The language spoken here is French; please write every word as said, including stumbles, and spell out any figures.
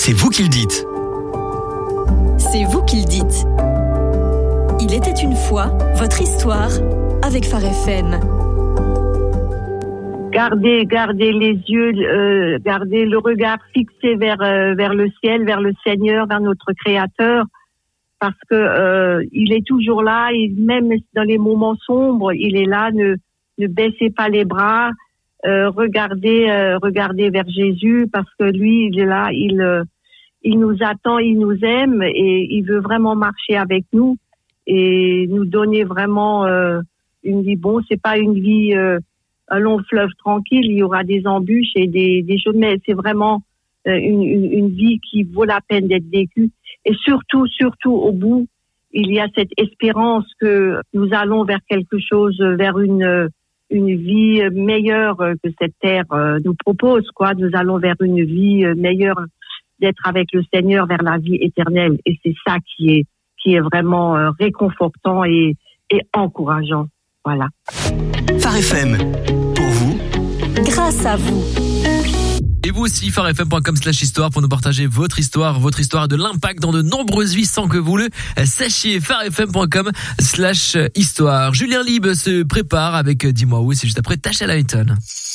C'est vous qui le dites. C'est vous qui le dites. Il était une fois votre histoire avec Phare F M. Gardez, gardez les yeux, euh, gardez le regard fixé vers euh, vers le ciel, vers le Seigneur, vers notre Créateur, parce que euh, il est toujours là. Et même dans les moments sombres, il est là. Ne ne baissez pas les bras. Euh, regardez, euh, regardez vers Jésus, parce que lui, il est là. Il euh, il nous attend, il nous aime et il veut vraiment marcher avec nous et nous donner vraiment euh, une vie. Bon, c'est pas une vie euh, un long fleuve tranquille, il y aura des embûches et des, des choses, mais c'est vraiment euh, une, une, une vie qui vaut la peine d'être vécue. Et surtout, surtout au bout, il y a cette espérance que nous allons vers quelque chose, vers une, une vie meilleure que cette terre nous propose, quoi. Nous allons vers une vie meilleure, d'être avec le Seigneur, vers la vie éternelle. Et c'est ça qui est, qui est vraiment réconfortant et, et encourageant. Voilà. Phare F M, pour vous, grâce à vous. Et vous aussi, phare f m point com slash histoire pour nous partager votre histoire, votre histoire de l'impact dans de nombreuses vies sans que vous le sachiez. phare f m point com slash histoire. Julien Lieb se prépare avec Dis-moi où, c'est juste après Tasha Layton.